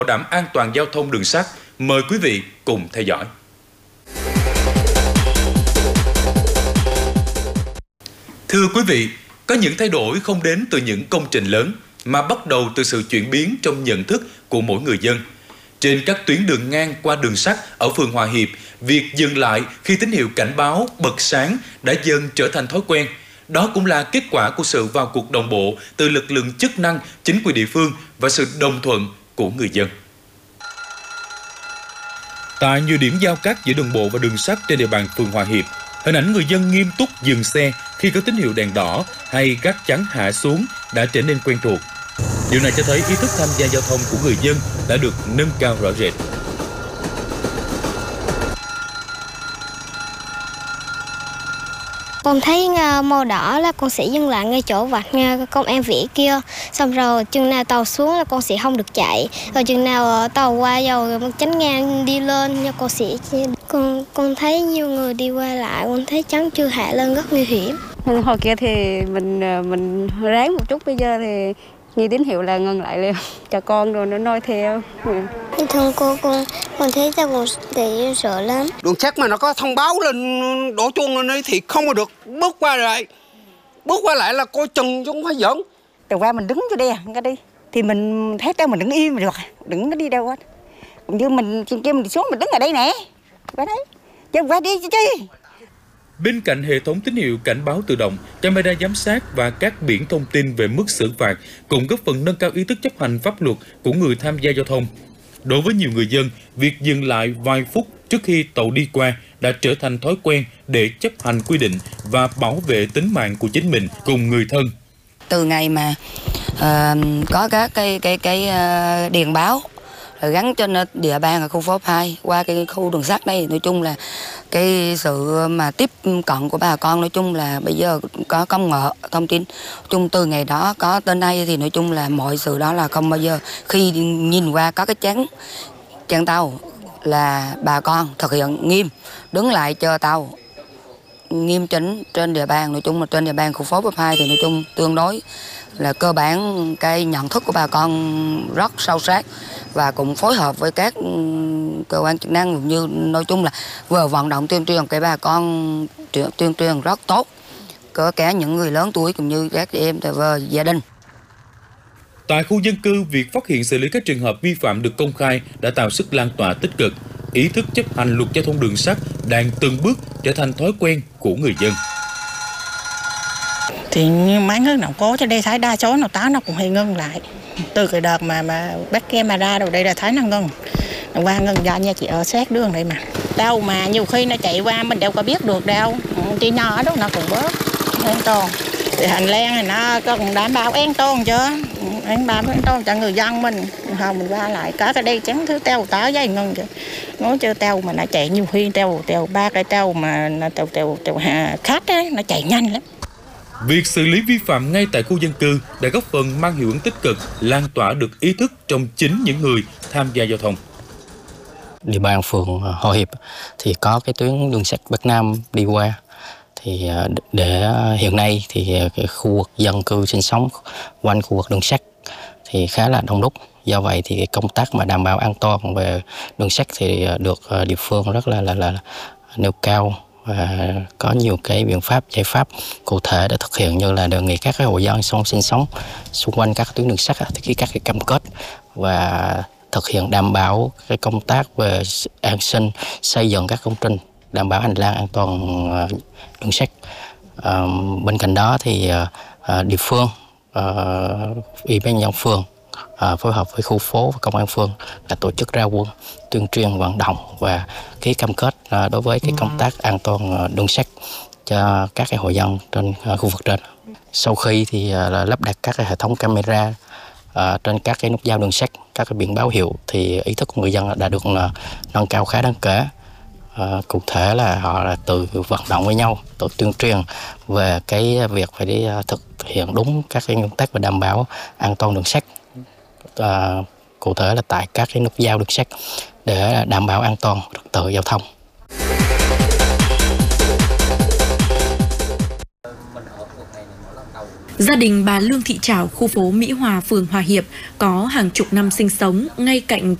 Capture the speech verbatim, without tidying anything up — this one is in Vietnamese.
bảo đảm an toàn giao thông đường sắt. Mời quý vị cùng theo dõi. Thưa quý vị, có những thay đổi không đến từ những công trình lớn mà bắt đầu từ sự chuyển biến trong nhận thức của mỗi người dân. Trên các tuyến đường ngang qua đường sắt ở phường Hòa Hiệp, việc dừng lại khi tín hiệu cảnh báo bật sáng đã dần trở thành thói quen. Đó cũng là kết quả của sự vào cuộc đồng bộ từ lực lượng chức năng, chính quyền địa phương và sự đồng thuận của người dân. Tại nhiều điểm giao cắt giữa đường bộ và đường sắt trên địa bàn phường Hòa Hiệp, hình ảnh người dân nghiêm túc dừng xe khi có tín hiệu đèn đỏ hay gác chắn hạ xuống đã trở nên quen thuộc. Điều này cho thấy ý thức tham gia giao thông của người dân đã được nâng cao rõ rệt. Con thấy màu đỏ là con sẽ dừng lại ngay chỗ vạch công an vỉa kia. Xong rồi chừng nào tàu xuống là con sẽ không được chạy. Rồi chừng nào tàu qua dầu chắn ngang đi lên con sẽ... Con, con thấy nhiều người đi qua lại, con thấy chắn chưa hạ lên rất nguy hiểm. Hồi kia thì mình mình ráng một chút, bây giờ thì nghe tín hiệu là ngừng lại liền. Cho con rồi nó nói theo. Bình thường cô con con thấy cho con để sợ lắm. Đường sắt mà nó có thông báo lên đổ chuông lên ấy thì không có được bước qua lại. Bước qua lại là coi chừng chứ không phải giỡn. Từ qua mình đứng cho đây cái đi thì mình thấy đâu mình đứng im mà được, đừng có đi đâu hết. Cũng như mình trên kia mình xuống mình đứng ở đây nè. Qua đấy. Chứ qua đi chứ chi. Bên cạnh hệ thống tín hiệu cảnh báo tự động, camera giám sát và các biển thông tin về mức xử phạt cũng góp phần nâng cao ý thức chấp hành pháp luật của người tham gia giao thông. Đối với nhiều người dân, việc dừng lại vài phút trước khi tàu đi qua đã trở thành thói quen để chấp hành quy định và bảo vệ tính mạng của chính mình cùng người thân. Từ ngày mà uh, có các cái cái cái uh, điện báo gắn trên địa bàn ở khu phố hai qua cái khu đường sắt đây, nói chung là cái sự mà tiếp cận của bà con nói chung là bây giờ có công nghệ thông tin, chung từ ngày đó có tới nay thì nói chung là mọi sự đó là không bao giờ khi nhìn qua có cái chắn chắn tàu là bà con thực hiện nghiêm, đứng lại chờ tàu nghiêm chỉnh trên địa bàn. Nói chung là trên địa bàn khu phố hai thì nói chung tương đối là cơ bản cái nhận thức của bà con rất sâu sát và cũng phối hợp với các cơ quan chức năng, cũng như nói chung là vừa vận động tuyên truyền cái bà con tuyên truyền rất tốt, có cả những người lớn tuổi cũng như các em và gia đình. Tại khu dân cư, việc phát hiện xử lý các trường hợp vi phạm được công khai đã tạo sức lan tỏa tích cực. Ý thức chấp hành luật giao thông đường sắt đang từng bước trở thành thói quen của người dân. Thì mấy nước nào cố cho đây thấy đa số nào tá nó cũng hay ngưng lại. Từ cái đợt mà mà bắt camera đâu đây là thấy nó ngưng. Nó qua ngưng ra nha chị ở sát đường đây mà. Đâu mà nhiều khi nó chạy qua mình đâu có biết được đâu. Chỉ nhỏ đó nó cũng bớt an toàn. Thì hành lang thì nó cũng đảm bảo an toàn chứ. An bảo an toàn cho người dân mình. Không mình qua lại có cái đây chắn thứ tàu tá dây ngưng chứ. Nói cho tàu mà nó chạy nhiều khi tàu tàu ba cái tàu mà tàu tàu tàu khách ấy, nó chạy nhanh lắm. Việc xử lý vi phạm ngay tại khu dân cư đã góp phần mang hiệu ứng tích cực, lan tỏa được ý thức trong chính những người tham gia giao thông. Địa bàn phường Hòa Hiệp thì có cái tuyến đường sắt Bắc Nam đi qua. Thì để hiện nay thì cái khu vực dân cư sinh sống quanh khu vực đường sắt thì khá là đông đúc. Do vậy thì cái công tác mà đảm bảo an toàn về đường sắt thì được địa phương rất là là, là nêu cao. Và có nhiều cái biện pháp, giải pháp cụ thể để thực hiện, như là đề nghị các cái hộ dân sống sinh sống xung quanh các tuyến đường sắt thực hiện các cái cam kết và thực hiện đảm bảo cái công tác về an sinh, xây dựng các công trình đảm bảo hành lang an toàn đường sắt. À, bên cạnh đó thì à, địa phương, à, ủy ban nhân dân phường À, phối hợp với khu phố và công an phường là tổ chức ra quân tuyên truyền vận động và ký cam kết à, đối với cái công tác an toàn à, đường sắt cho các cái hộ dân trên à, khu vực trên. Sau khi thì à, là lắp đặt các cái hệ thống camera à, trên các cái nút giao đường sắt, các cái biển báo hiệu thì ý thức của người dân đã được à, nâng cao khá đáng kể. À, cụ thể là họ là tự vận động với nhau, tự tuyên truyền về cái việc phải đi à, thực hiện đúng các cái nguyên tắc và đảm bảo an toàn đường sắt. À, cụ thể là tại các cái nút giao đường sắt để đảm bảo an toàn trật tự giao thông. Gia đình bà Lương Thị Trảo, khu phố Mỹ Hòa, phường Hòa Hiệp có hàng chục năm sinh sống ngay cạnh